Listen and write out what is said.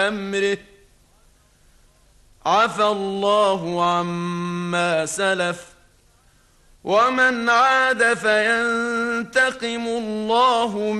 أمره عفى الله عما سلف ومن عاد فينتقم الله